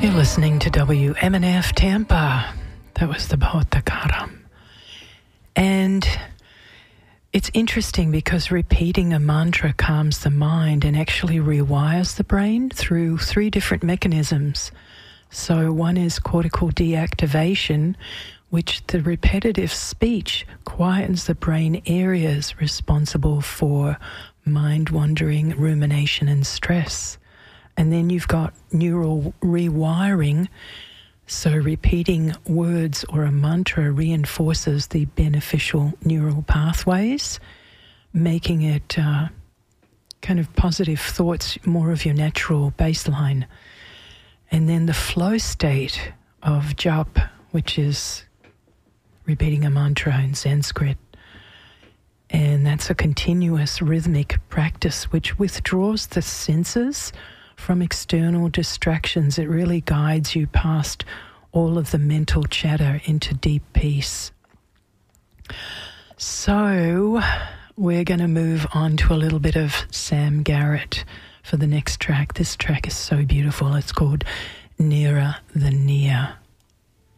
You're listening to WMNF Tampa. That was the Bhavatakaram. And it's interesting because repeating a mantra calms the mind and actually rewires the brain through 3 different mechanisms. So one is cortical deactivation, which the repetitive speech quietens the brain areas responsible for mind wandering, rumination and stress. And then you've got neural rewiring. So repeating words or a mantra reinforces the beneficial neural pathways, making it kind of positive thoughts, more of your natural baseline. And then the flow state of japa, which is repeating a mantra in Sanskrit. And that's a continuous rhythmic practice which withdraws the senses from external distractions. It really guides you past all of the mental chatter into deep peace. So we're going to move on to a little bit of Sam Garrett for the next track. This track is so beautiful. It's called Nearer the Near.